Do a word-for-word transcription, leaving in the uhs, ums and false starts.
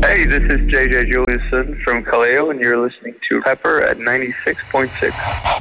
Hey, this is J J Juliuson from Kaleo, and you're listening to Pepper at ninety-six point six.